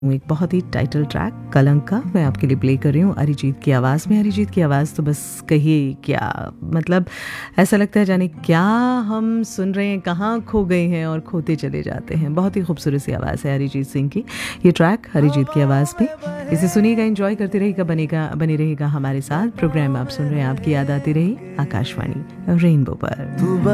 एक बहुत ही title track कलंक का मैं आपके लिए प्ले कर रही हूँ अरिजीत की आवाज़ में। अरिजीत की आवाज़ तो बस कहिए क्या, मतलब ऐसा लगता है जाने क्या हम सुन रहे हैं, कहाँ खो गए हैं और खोते चले जाते हैं। बहुत ही खूबसूरत सी आवाज़ है अरिजीत सिंह की। ये ट्रैक अरिजीत की आवाज़ में, इसे सुनिएगा, एंजॉय करते रहिएगा, बने रहेगा हमारे साथ। प्रोग्राम आप सुन रहे हैं आपकी याद आती रही आकाशवाणी रेनबो पर।